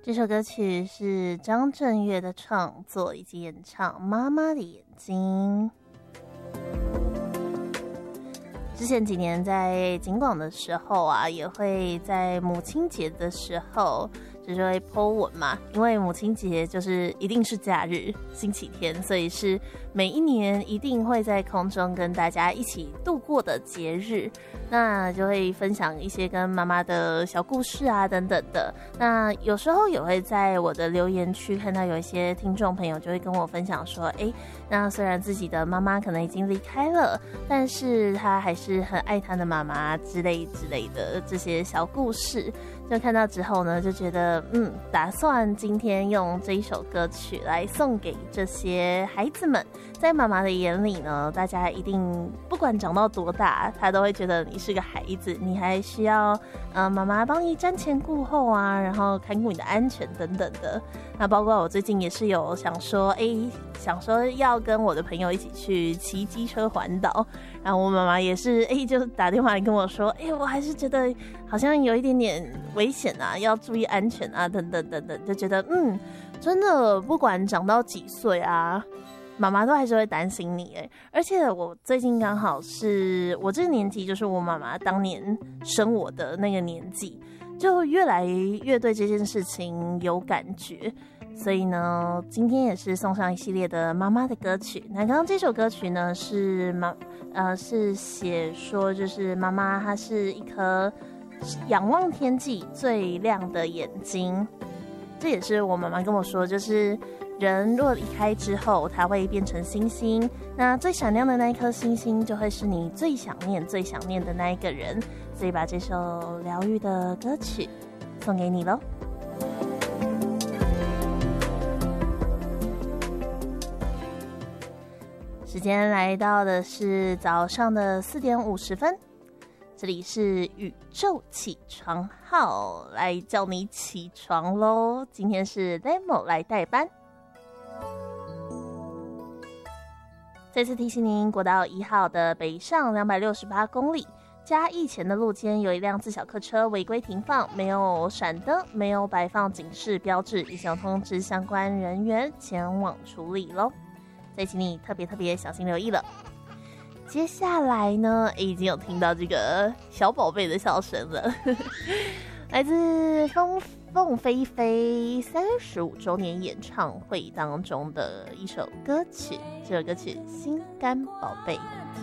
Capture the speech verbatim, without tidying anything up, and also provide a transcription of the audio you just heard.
这首歌曲是张震岳的创作以及演唱，《妈妈的眼睛》。之前几年在景广的时候啊，也会在母亲节的时候就是会 po 文嘛，因为母亲节就是一定是假日，星期天，所以是每一年一定会在空中跟大家一起度过的节日。那就会分享一些跟妈妈的小故事啊等等的。那有时候也会在我的留言区看到有一些听众朋友就会跟我分享说，哎，那虽然自己的妈妈可能已经离开了，但是她还是很爱她的妈妈之类之类的这些小故事。就看到之后呢，就觉得嗯，打算今天用这一首歌曲来送给这些孩子们。在妈妈的眼里呢，大家一定不管长到多大，她都会觉得你是个孩子，你还需要呃妈妈帮你瞻前顾后啊，然后看顾你的安全等等的。那包括我最近也是有想说，哎，想说要跟我的朋友一起去骑机车环岛，然后我妈妈也是哎，就打电话来跟我说，哎，我还是觉得好像有一点点危险啊，要注意安全啊，等等等等，就觉得嗯，真的不管长到几岁啊，妈妈都还是会担心你哎。而且我最近刚好是我这个年纪，就是我妈妈当年生我的那个年纪，就越来越对这件事情有感觉。所以呢，今天也是送上一系列的妈妈的歌曲。那刚刚这首歌曲呢，是妈呃是写说，就是妈妈她是一颗仰望天际最亮的眼睛。这也是我妈妈跟我说，就是人若离开之后，它会变成星星，那最闪亮的那一颗星星就会是你最想念最想念的那一个人。所以把这首疗愈的歌曲送给你咯。时间来到的是早上的四点五十分，这里是宇宙起床号，来叫你起床咯。今天是 Lemo 来代班。再次提醒您，国道一号的北上两百六十八公里嘉义前的路肩有一辆自小客车违规停放，没有闪灯，没有摆放警示标志，已经通知相关人员前往处理咯。再请你特别特别小心留意了。接下来呢，已经有听到这个小宝贝的笑声了，来自凤凤飞飞三十五周年演唱会当中的一首歌曲，这首歌曲《心肝宝贝》。